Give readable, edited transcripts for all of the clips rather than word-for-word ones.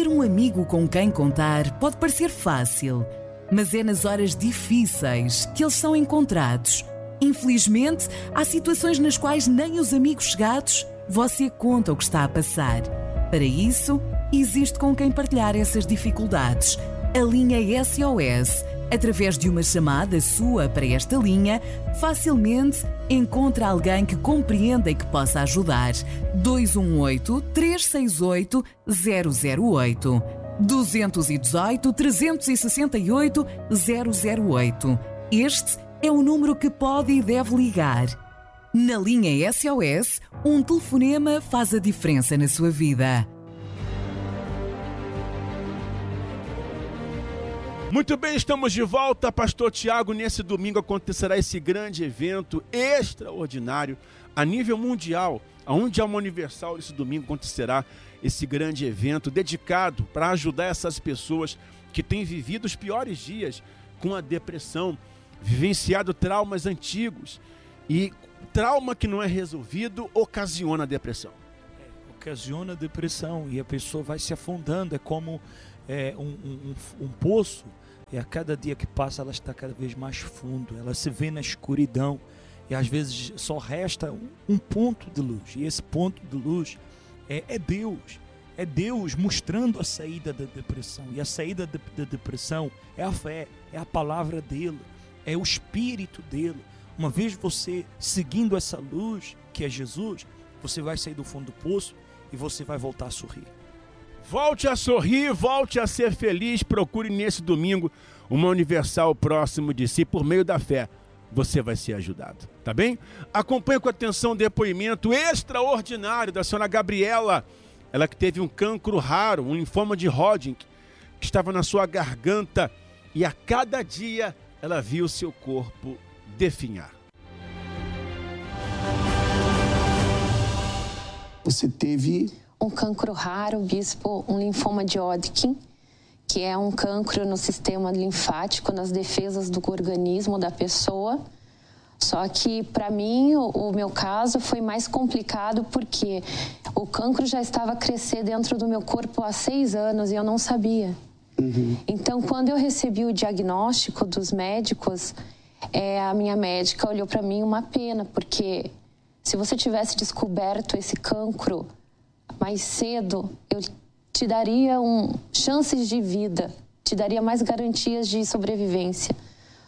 Ter um amigo com quem contar pode parecer fácil, mas é nas horas difíceis que eles são encontrados. Infelizmente, há situações nas quais nem os amigos chegados você conta o que está a passar. Para isso, existe com quem partilhar essas dificuldades. A linha SOS. Através de uma chamada sua para esta linha, facilmente encontra alguém que compreenda e que possa ajudar. 218-368-008. 218-368-008. Este é o número que pode e deve ligar. Na linha SOS, um telefonema faz a diferença na sua vida. Muito bem, estamos de volta, Pastor Tiago. Nesse domingo acontecerá esse grande evento extraordinário a nível mundial, onde a Alma Universal. Esse domingo acontecerá esse grande evento dedicado para ajudar essas pessoas que têm vivido os piores dias com a depressão, vivenciado traumas antigos, e trauma que não é resolvido ocasiona a depressão. Ocasiona a depressão e a pessoa vai se afundando, é como um poço, e a cada dia que passa ela está cada vez mais fundo, ela se vê na escuridão e às vezes só resta um ponto de luz, e esse ponto de luz é Deus mostrando a saída da depressão, e a saída da depressão é a fé, é a palavra dele, é o Espírito dele. Uma vez você seguindo essa luz que é Jesus, você vai sair do fundo do poço e você vai voltar a sorrir. Volte a sorrir, volte a ser feliz. Procure nesse domingo uma Universal próximo de si. Por meio da fé, você vai ser ajudado, tá bem? Acompanhe com atenção o depoimento extraordinário da senhora Gabriela. Ela que teve um cancro raro, um linfoma de Hodgkin, que estava na sua garganta, e a cada dia ela viu seu corpo definhar. Você teve um cancro raro, bispo, um linfoma de Hodgkin, que é um cancro no sistema linfático, nas defesas do organismo da pessoa. Só que, para mim, o meu caso foi mais complicado porque o cancro já estava a crescer dentro do meu corpo há 6 anos e eu não sabia. Então, quando eu recebi o diagnóstico dos médicos, a minha médica olhou para mim uma pena, porque se você tivesse descoberto esse cancro mais cedo, eu te daria chances de vida, te daria mais garantias de sobrevivência.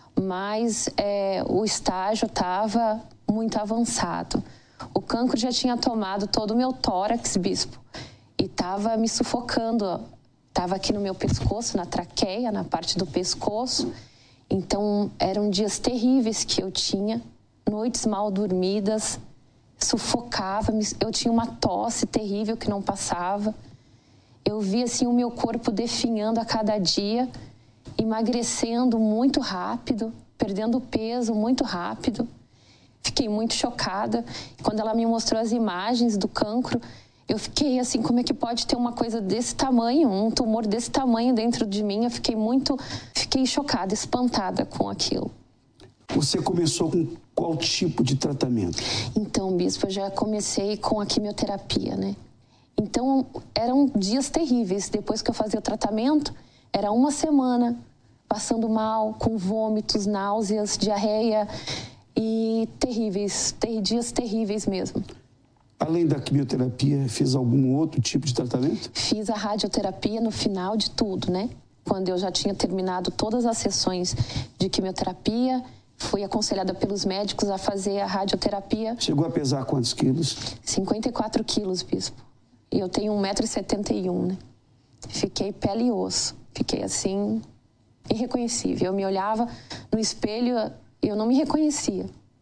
Mas o estágio estava muito avançado. O cancro já tinha tomado todo o meu tórax, bispo, e estava me sufocando. Estava aqui no meu pescoço, na traqueia, na parte do pescoço. Então, eram dias terríveis que eu tinha, noites mal dormidas, sufocava, eu tinha uma tosse terrível que não passava. Eu via assim o meu corpo definhando a cada dia, emagrecendo muito rápido, perdendo peso muito rápido. Fiquei muito chocada. Quando ela me mostrou as imagens do cancro, eu fiquei assim, como é que pode ter uma coisa desse tamanho, um tumor desse tamanho dentro de mim? Eu fiquei chocada, espantada com aquilo. Você começou com qual tipo de tratamento? Então, bispo, eu já comecei com a quimioterapia, né? Então, eram dias terríveis. Depois que eu fazia o tratamento, era 1 semana passando mal, com vômitos, náuseas, diarreia e terríveis, dias terríveis mesmo. Além da quimioterapia, fez algum outro tipo de tratamento? Fiz a radioterapia no final de tudo, né? Quando eu já tinha terminado todas as sessões de quimioterapia, fui aconselhada pelos médicos a fazer a radioterapia. Chegou a pesar quantos quilos? 54 quilos, bispo. E eu tenho 1,71 m, né? Fiquei pele e osso. Fiquei assim, irreconhecível. Eu me olhava no espelho e eu não me reconhecia.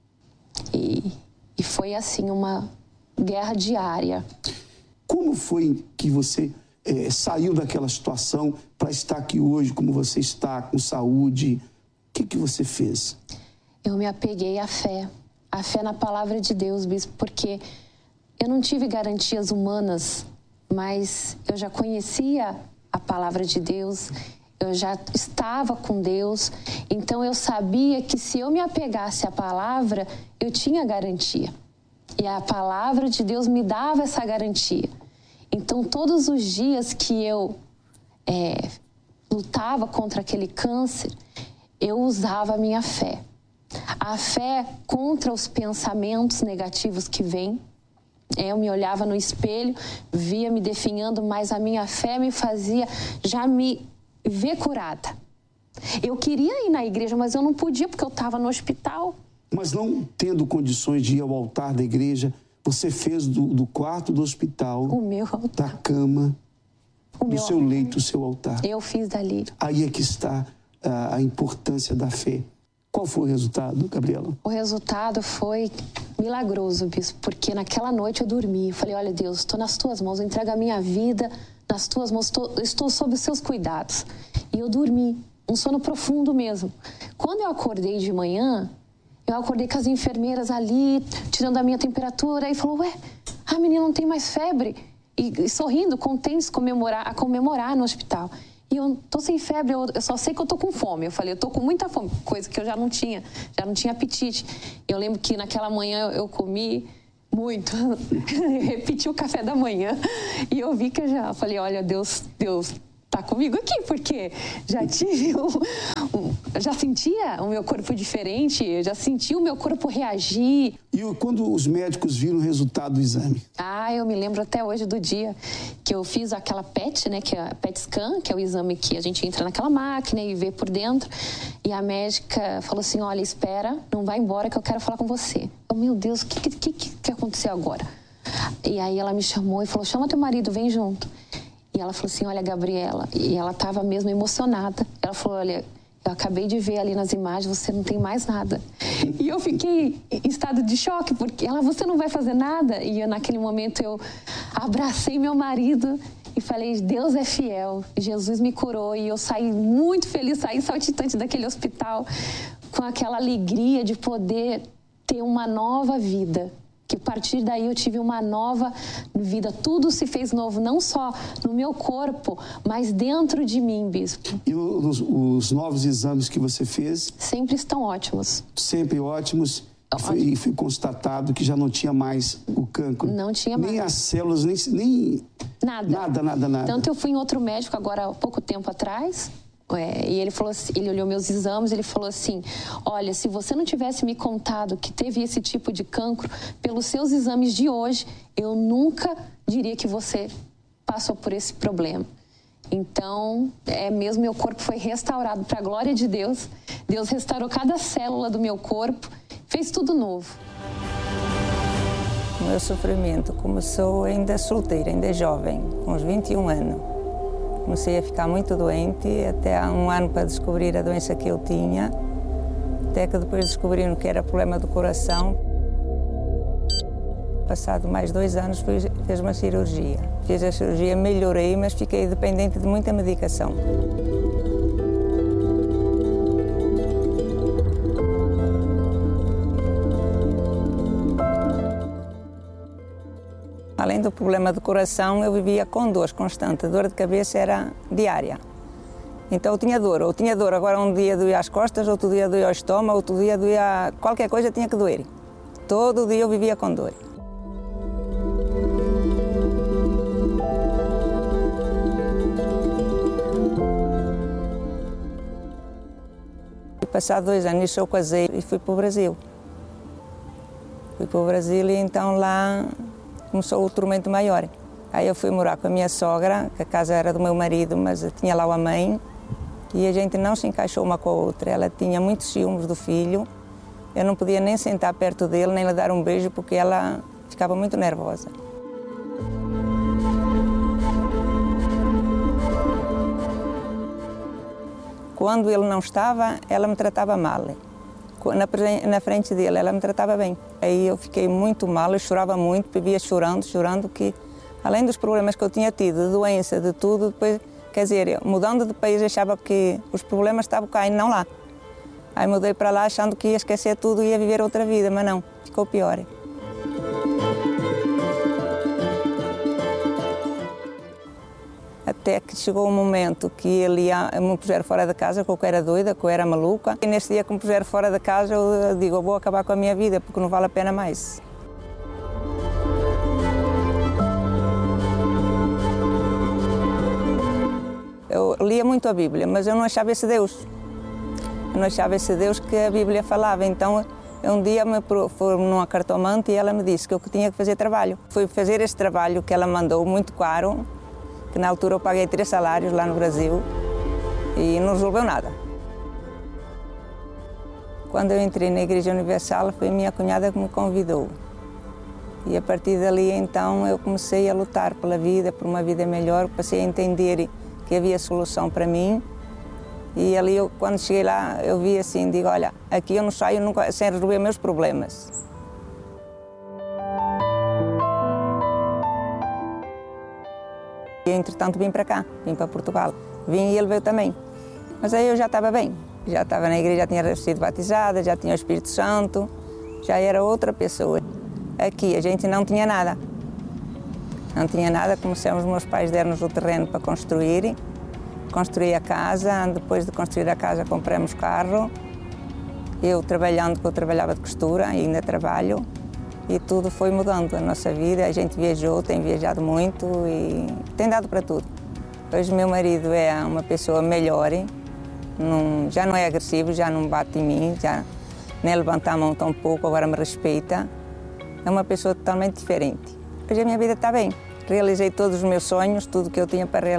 E foi assim uma guerra diária. Como foi que você saiu daquela situação para estar aqui hoje, como você está, com saúde? O que você fez? Eu me apeguei à fé na palavra de Deus, bispo, porque eu não tive garantias humanas, mas eu já conhecia a palavra de Deus, eu já estava com Deus, então eu sabia que se eu me apegasse à palavra, eu tinha garantia. E a palavra de Deus me dava essa garantia. Então, todos os dias que eu lutava contra aquele câncer, eu usava a minha fé. A fé contra os pensamentos negativos que vêm. Eu me olhava no espelho, via me definhando, mas a minha fé me fazia já me ver curada. Eu queria ir na igreja, mas eu não podia porque eu estava no hospital. Mas não tendo condições de ir ao altar da igreja, você fez do quarto do hospital, o meu altar, da cama, do seu leito, o seu altar. Eu fiz dali. Aí é que está a importância da fé. Qual foi o resultado, Gabriela? O resultado foi milagroso, bispo, porque naquela noite eu dormi. Eu falei, olha, Deus, estou nas tuas mãos, eu entrego a minha vida nas tuas mãos, estou sob os seus cuidados. E eu dormi, um sono profundo mesmo. Quando eu acordei de manhã, eu acordei com as enfermeiras ali, tirando a minha temperatura, e falou, ué, a menina não tem mais febre. E sorrindo, contentes a comemorar no hospital. E eu tô sem febre, eu só sei que eu tô com fome. Eu falei, eu tô com muita fome, coisa que eu já não tinha apetite. Eu lembro que naquela manhã eu comi muito, repeti o café da manhã e eu vi que eu falei, olha, Deus tá comigo aqui, porque já tive já sentia o meu corpo diferente, já sentia o meu corpo reagir. E quando os médicos viram o resultado do exame? Eu me lembro até hoje do dia que eu fiz aquela PET, né, que é a PET scan, que é o exame que a gente entra naquela máquina e vê por dentro. E a médica falou assim, olha, espera, não vai embora que eu quero falar com você. Eu, meu Deus, o que aconteceu agora? E aí ela me chamou e falou, chama teu marido, vem junto. E ela falou assim, olha, Gabriela, e ela estava mesmo emocionada. Ela falou, olha, eu acabei de ver ali nas imagens, você não tem mais nada. E eu fiquei em estado de choque, porque você não vai fazer nada? E naquele momento eu abracei meu marido e falei, Deus é fiel, Jesus me curou. E eu saí muito feliz, saí saltitante daquele hospital com aquela alegria de poder ter uma nova vida. Que a partir daí eu tive uma nova vida. Tudo se fez novo, não só no meu corpo, mas dentro de mim, bispo. E os novos exames que você fez? Sempre estão ótimos. Sempre ótimos. E foi constatado que já não tinha mais o cancro. Não tinha mais. Nem as células, nem... Nada. Tanto eu fui em outro médico agora há pouco tempo atrás... E ele falou assim, ele olhou meus exames, ele falou assim, olha, se você não tivesse me contado que teve esse tipo de cancro, pelos seus exames de hoje, eu nunca diria que você passou por esse problema. Então, mesmo meu corpo foi restaurado para a glória de Deus. Deus restaurou cada célula do meu corpo, fez tudo novo. O meu sofrimento começou ainda solteira, ainda jovem, com uns 21 anos. Comecei a ficar muito doente, até há um ano para descobrir a doença que eu tinha, até que depois descobriram que era problema do coração. Passado mais 2 anos, fez uma cirurgia. Fiz a cirurgia, melhorei, mas fiquei dependente de muita medicação. Além do problema do coração, eu vivia com dor constante. A dor de cabeça era diária. Então eu tinha dor. Agora um dia doía as costas, outro dia doía o estômago, outro dia doía... Qualquer coisa tinha que doer. Todo dia eu vivia com dor. Passado 2 anos eu casei e fui para o Brasil. E então lá começou o tormento maior. Aí eu fui morar com a minha sogra, que a casa era do meu marido, mas tinha lá a mãe, e a gente não se encaixou uma com a outra. Ela tinha muitos ciúmes do filho, eu não podia nem sentar perto dele, nem lhe dar um beijo, porque ela ficava muito nervosa. Quando ele não estava, ela me tratava mal. Na frente dele, ela me tratava bem. Aí eu fiquei muito mal, eu chorava muito, vivia chorando, que além dos problemas que eu tinha tido, de doença, de tudo, depois, quer dizer, mudando de país, achava que os problemas estavam cá e não lá. Aí mudei para lá achando que ia esquecer tudo e ia viver outra vida, mas não, ficou pior. Até que chegou um momento que ele me puseram fora de casa, que eu era doida, que eu era maluca. E nesse dia que me puseram fora de casa, eu digo, eu vou acabar com a minha vida, porque não vale a pena mais. Eu lia muito a Bíblia, mas eu não achava esse Deus. Eu não achava esse Deus que a Bíblia falava. Então, um dia fui numa cartomante e ela me disse que eu tinha que fazer trabalho. Fui fazer esse trabalho que ela mandou, muito caro, que na altura eu paguei 3 salários lá no Brasil e não resolveu nada. Quando eu entrei na Igreja Universal, foi minha cunhada que me convidou. E a partir dali, então, eu comecei a lutar pela vida, por uma vida melhor, passei a entender que havia solução para mim. E ali, quando cheguei lá, eu vi assim, digo, olha, aqui eu não saio nunca sem resolver meus problemas. E, entretanto, vim para cá, vim para Portugal. Vim e ele veio também. Mas aí eu já estava bem, já estava na igreja, já tinha sido batizada, já tinha o Espírito Santo, já era outra pessoa. Aqui a gente não tinha nada. Não tinha nada, começamos, meus pais deram-nos o terreno para construir a casa, depois de construir a casa compramos carro, eu trabalhando, que eu trabalhava de costura, ainda trabalho, e tudo foi mudando a nossa vida, a gente viajou, tem viajado muito e tem dado para tudo. Hoje meu marido é uma pessoa melhor, já não é agressivo, já não bate em mim, já nem levanta a mão tão pouco, agora me respeita. É uma pessoa totalmente diferente. Hoje a minha vida está bem. Realizei todos os meus sonhos, tudo que eu tinha para realizar.